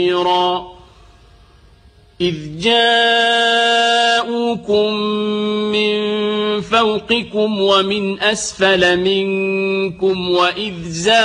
إذ جاءوكم من فوقكم ومن أسفل منكم وإذ